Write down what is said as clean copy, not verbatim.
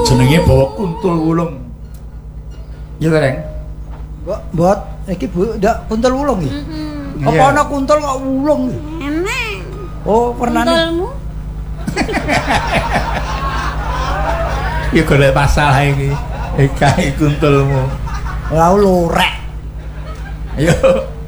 jenenge bawa kuntul wulung. Ya Reng. Mbot, iki Bu, ndak kuntul wulung iki. Apa ana kuntul kok wulung iki? Emang. Oh, warnane. Kuntulmu? Ya golek pasal ae iki. Kae kuntulmu. Ora lorek. Ayo.